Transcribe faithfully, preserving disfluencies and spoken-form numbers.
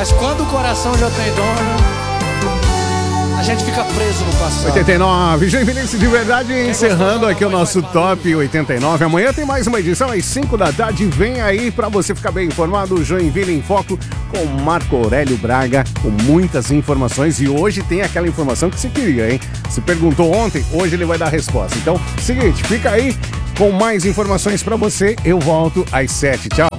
Mas quando o coração já tem dono, a gente fica preso no passado. oitenta e nove, Joinvilense de verdade, encerrando aqui o nosso Top oitenta e nove. Amanhã tem mais uma edição às cinco da tarde. Vem aí pra você ficar bem informado. Joinville em Foco com Marco Aurélio Braga, com muitas informações. E hoje tem aquela informação que você queria, hein? Você perguntou ontem, hoje ele vai dar a resposta. Então, seguinte, fica aí com mais informações pra você. Eu volto às sete. Tchau.